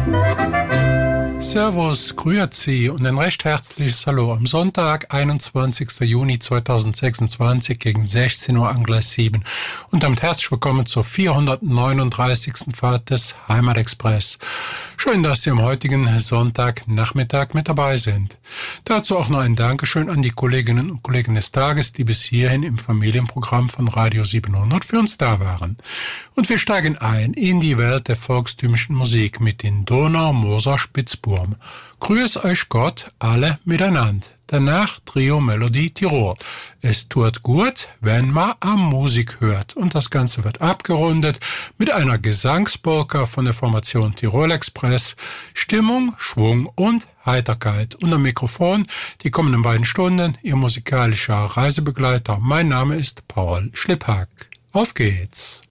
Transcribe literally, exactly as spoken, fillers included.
Servus, grüezi und ein recht herzliches Hallo am Sonntag, einundzwanzigster Juni zweitausendsechsundzwanzig gegen sechzehn Uhr Angleis sieben und damit herzlich willkommen zur vierhundertneununddreißigsten Fahrt des Heimatexpress. Schön, dass Sie am heutigen Sonntagnachmittag mit dabei sind. Dazu auch noch ein Dankeschön an die Kolleginnen und Kollegen des Tages, die bis hierhin im Familienprogramm von Radio siebenhundert für uns da waren. Und wir steigen ein in die Welt der volkstümlichen Musik mit den Donau-Moser-Spitzbuben. Grüß euch Gott alle miteinander. Danach Trio Melodie Tirol. Es tut gut, wenn man am Musik hört. Und das Ganze wird abgerundet mit einer Gesangspolka von der Formation Tirol Express. Stimmung, Schwung und Heiterkeit. Und am Mikrofon die kommenden beiden Stunden Ihr musikalischer Reisebegleiter. Mein Name ist Paul Schlipphack. Auf geht's!